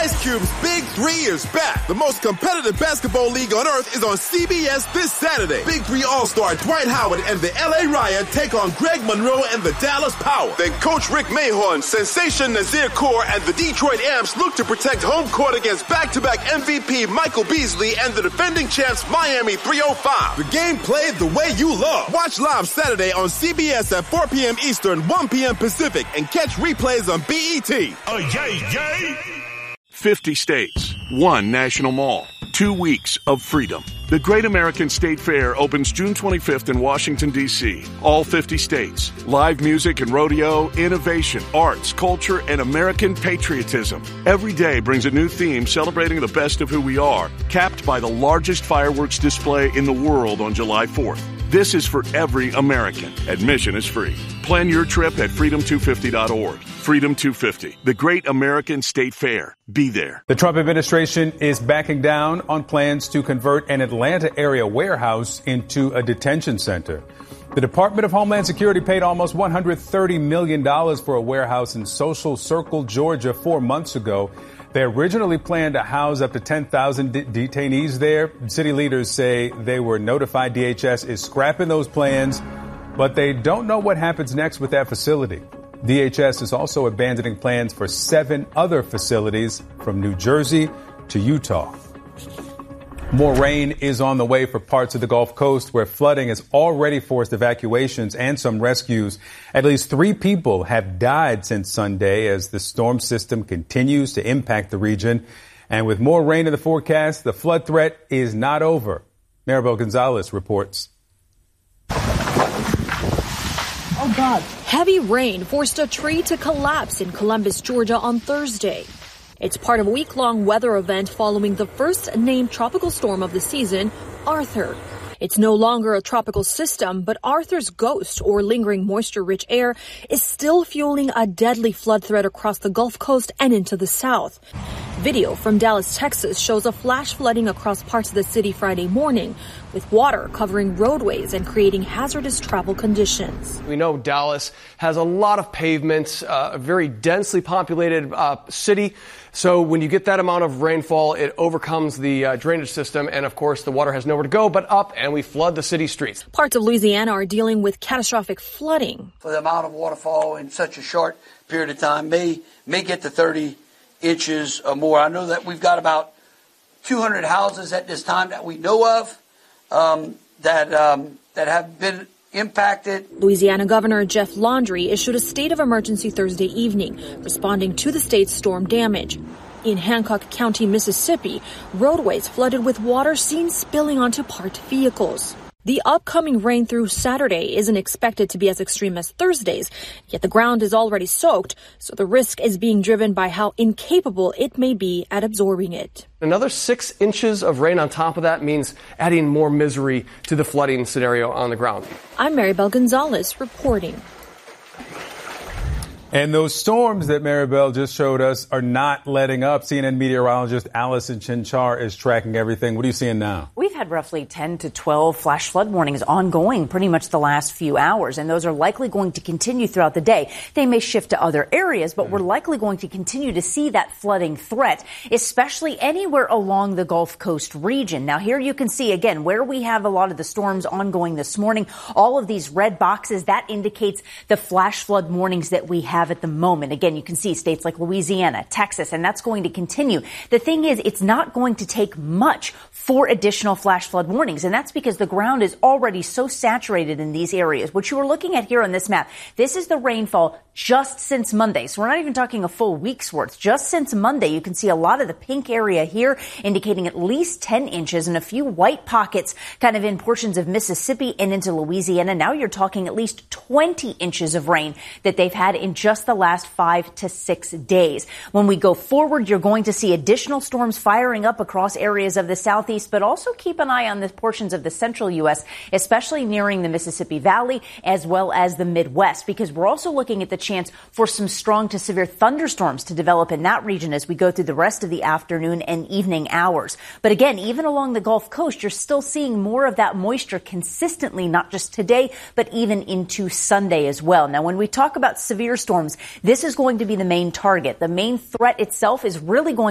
Ice Cube's Big 3 is back. The most competitive basketball league on earth is on CBS this Saturday. Big 3 All-Star Dwight Howard and the LA Riot take on Greg Monroe and the Dallas Power. Then Coach Rick Mahorn, Sensation Nazir Kaur, and the Detroit Amps look to protect home court against back-to-back MVP Michael Beasley and the defending champs Miami 305. The game played the way you love. Watch live Saturday on CBS at 4 p.m. Eastern, 1 p.m. Pacific, and catch replays on BET. Oh, yay, yay! 50 states, 1 national mall, 2 weeks of freedom. The Great American State Fair opens June 25th in Washington, D.C. All 50 states. Live music and rodeo, innovation, arts, culture, and American patriotism. Every day brings a new theme celebrating the best of who we are, capped by the largest fireworks display in the world on July 4th. This is for every American. Admission is free. Plan your trip at freedom250.org. Freedom 250, the Great American State Fair. Be there. The Trump administration is backing down on plans to convert an Atlanta area warehouse into a detention center. The Department of Homeland Security paid almost $130 million for a warehouse in Social Circle, Georgia, 4 months ago. They originally planned to house up to 10,000 detainees there. City leaders say they were notified DHS is scrapping those plans, but they don't know what happens next with that facility. DHS is also abandoning plans for 7 other facilities from New Jersey to Utah. More rain is on the way for parts of the Gulf Coast where flooding has already forced evacuations and some rescues. At least 3 people have died since Sunday as the storm system continues to impact the region. And with more rain in the forecast, the flood threat is not over. Maribel Gonzalez reports. Oh, God. Heavy rain forced a tree to collapse in Columbus, Georgia on Thursday. It's part of a week-long weather event following the first named tropical storm of the season, Arthur. It's no longer a tropical system, but Arthur's ghost, or lingering moisture-rich air, is still fueling a deadly flood threat across the Gulf Coast and into the south. Video from Dallas, Texas shows a flash flooding across parts of the city Friday morning, with water covering roadways and creating hazardous travel conditions. We know Dallas has a lot of pavements, a very densely populated city. So when you get that amount of rainfall, it overcomes the drainage system. And of course, the water has nowhere to go but up, and we flood the city streets. Parts of Louisiana are dealing with catastrophic flooding. For the amount of waterfall in such a short period of time may get to 30 inches or more. I know that we've got about 200 houses at this time that we know of that have been impacted. Louisiana Governor Jeff Landry issued a state of emergency Thursday evening, responding to the state's storm damage. In Hancock County, Mississippi, roadways flooded with water seen spilling onto parked vehicles. The upcoming rain through Saturday isn't expected to be as extreme as Thursday's, yet the ground is already soaked, so the risk is being driven by how incapable it may be at absorbing it. Another 6 inches of rain on top of that means adding more misery to the flooding scenario on the ground. I'm Maribel Gonzalez reporting. And those storms that Maribel just showed us are not letting up. CNN meteorologist Allison Chinchar is tracking everything. What are you seeing now? We've had roughly 10 to 12 flash flood warnings ongoing pretty much the last few hours, and those are likely going to continue throughout the day. They may shift to other areas, but we're likely going to continue to see that flooding threat, especially anywhere along the Gulf Coast region. Now, here you can see, again, where we have a lot of the storms ongoing this morning, all of these red boxes, that indicates the flash flood warnings that we have at the moment. Again, you can see states like Louisiana, Texas, and that's going to continue. The thing is, it's not going to take much for additional flash flood warnings, and that's because the ground is already so saturated in these areas. What you are looking at here on this map, this is the rainfall just since Monday. So we're not even talking a full week's worth. Just since Monday, you can see a lot of the pink area here indicating at least 10 inches and a few white pockets kind of in portions of Mississippi and into Louisiana. Now you're talking at least 20 inches of rain that they've had in just the last 5 to 6 days. When we go forward, you're going to see additional storms firing up across areas of the southeast, but also keep an eye on the portions of the central U.S., especially nearing the Mississippi Valley as well as the Midwest, because we're also looking at the chance for some strong to severe thunderstorms to develop in that region as we go through the rest of the afternoon and evening hours. But again, even along the Gulf Coast, you're still seeing more of that moisture consistently, not just today, but even into Sunday as well. Now, when we talk about severe storms, this is going to be the main target. The main threat itself is really going